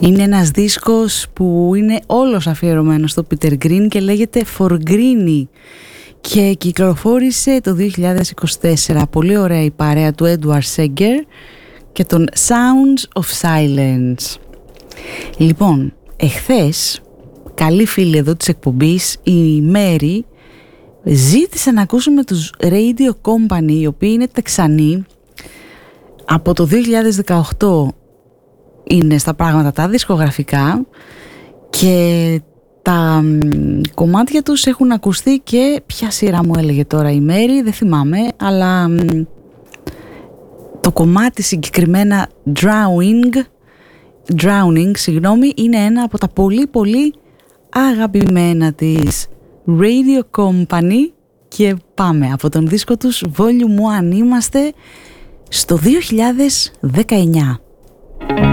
Είναι ένας δίσκος που είναι όλος αφιερωμένος στο Peter Green και λέγεται For Greenie και κυκλοφόρησε το 2024. Πολύ ωραία η παρέα του Edward Seger και των Sounds of Silence. Λοιπόν, εχθές, καλή φίλη εδώ της εκπομπής, η Μέρη, ζήτησε να ακούσουμε τους Radio Company, οι οποίοι είναι Τεξανοί. Από το 2018 είναι στα πράγματα τα δισκογραφικά και τα κομμάτια τους έχουν ακουστεί και ποια σειρά μου έλεγε τώρα η Μέρη, δεν θυμάμαι, αλλά το κομμάτι συγκεκριμένα Drowning, είναι ένα από τα πολύ πολύ αγαπημένα της Radio Company και πάμε από τον δίσκο τους Volume 1. Είμαστε στο 2019.